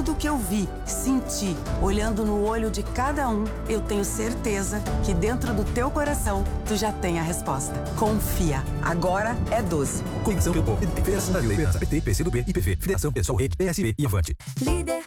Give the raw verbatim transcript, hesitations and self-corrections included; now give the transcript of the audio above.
tudo que eu vi, senti, olhando no olho de cada um, eu tenho certeza que dentro do teu coração, tu já tem a resposta. Confia. Agora é doze. Conexão Campo. Federação da Liderança. P T, P C do B, I P V, Federação Pessoal Rede, P S B e Avante. Líder.